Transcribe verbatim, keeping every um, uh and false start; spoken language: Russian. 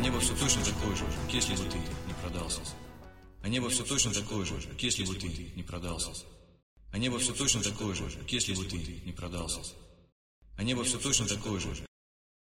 небо все точно такое же, как если бы ты не продался. А небо все точно такое же, как если бы ты не продался. А небо все точно такое же, как если бы ты не продался. А небо все точно такое же,